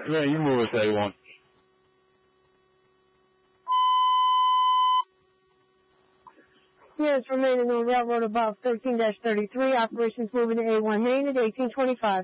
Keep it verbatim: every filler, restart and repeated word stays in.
Yeah, you move us A one. Yes, remaining on railroad above thirteen dash thirty-three. Operations moving to A one main at eighteen twenty-five.